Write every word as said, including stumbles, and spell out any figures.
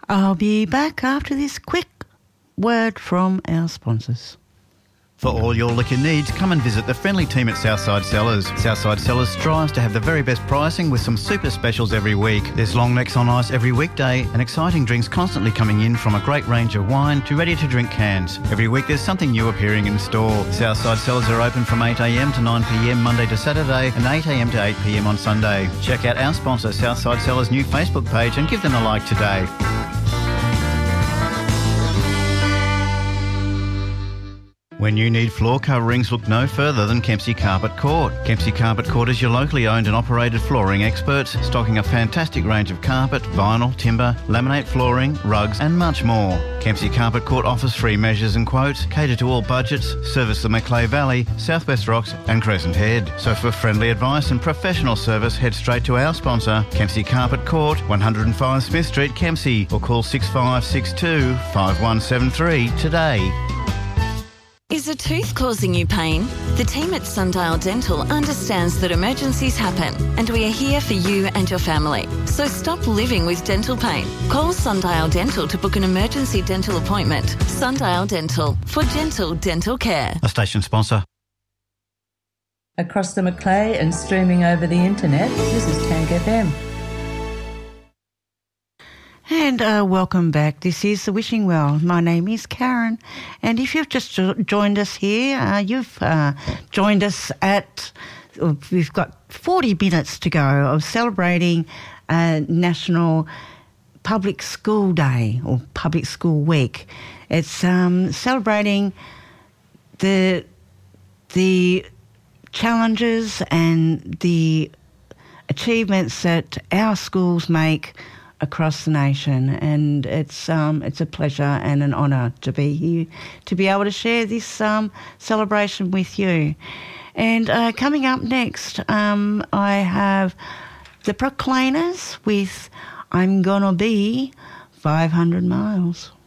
I'll be back after this quick word from our sponsors. For all your liquor needs, come and visit the friendly team at Southside Cellars. Southside Cellars strives to have the very best pricing with some super specials every week. There's long necks on ice every weekday and exciting drinks constantly coming in, from a great range of wine to ready-to-drink cans. Every week there's something new appearing in store. Southside Cellars are open from eight a m to nine p m Monday to Saturday and eight a m to eight p m on Sunday. Check out our sponsor Southside Cellars' new Facebook page and give them a like today. When you need floor coverings, look no further than Kempsey Carpet Court. Kempsey Carpet Court is your locally owned and operated flooring experts, stocking a fantastic range of carpet, vinyl, timber, laminate flooring, rugs and much more. Kempsey Carpet Court offers free measures and quotes, cater to all budgets, service the Macleay Valley, South West Rocks and Crescent Head. So for friendly advice and professional service, head straight to our sponsor, Kempsey Carpet Court, one oh five Smith Street, Kempsey, or call six five six two, five one seven three today. Is a tooth causing you pain? The team at Sundial Dental understands that emergencies happen, and we are here for you and your family. So stop living with dental pain. Call Sundial Dental to book an emergency dental appointment. Sundial Dental, for gentle dental care. A station sponsor. Across the Macleay and streaming over the internet, this is Tank F M. And uh, welcome back. This is The Wishing Well. My name is Karen. And if you've just jo- joined us here, uh, you've uh, joined us at, uh, we've got forty minutes to go of celebrating uh, National Public School Day or Public School Week. It's um, celebrating the the challenges and the achievements that our schools make across the nation, and it's um, it's a pleasure and an honour to be here, to be able to share this um, celebration with you. And uh, coming up next, um, I have the Proclaimers with I'm Gonna Be five hundred miles.